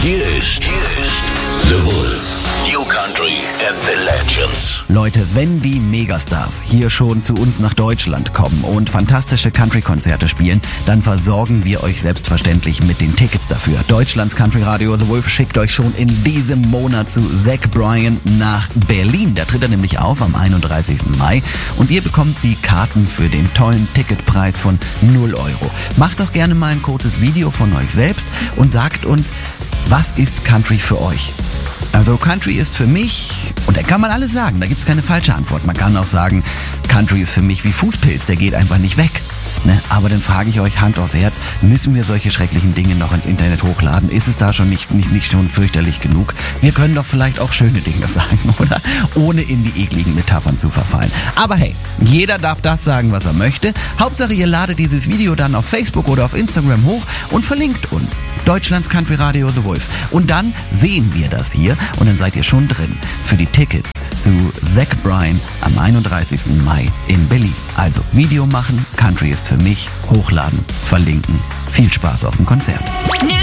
Hier ist The Wolf. New Country and the Legends. Leute, wenn die Megastars hier schon zu uns nach Deutschland kommen und fantastische Country-Konzerte spielen, dann versorgen wir euch selbstverständlich mit den Tickets dafür. Deutschlands Country Radio The Wolf schickt euch schon in diesem Monat zu Zach Bryan nach Berlin. Da tritt er nämlich auf am 31. Mai und ihr bekommt die Karten für den tollen Ticketpreis von 0 Euro. Macht doch gerne mal ein kurzes Video von euch selbst und sagt uns, was ist Country für euch? Also Country ist für mich, und da kann man alles sagen, da gibt's keine falsche Antwort. Man kann auch sagen, Country ist für mich wie Fußpilz, der geht einfach nicht weg. Ne? Aber dann frage ich euch Hand aufs Herz, müssen wir solche schrecklichen Dinge noch ins Internet hochladen? Ist es da schon nicht schon fürchterlich genug? Wir können doch vielleicht auch schöne Dinge sagen, oder? Ohne in die ekligen Metaphern zu verfallen. Aber hey, jeder darf das sagen, was er möchte. Hauptsache, ihr ladet dieses Video dann auf Facebook oder auf Instagram hoch und verlinkt uns. Deutschlands Country Radio The Wolf. Und dann sehen wir das hier und dann seid ihr schon drin für die Tickets zu Zach Bryan am 31. Mai in Berlin. Also Video machen, Country ist für mich, hochladen, verlinken. Viel Spaß auf dem Konzert. New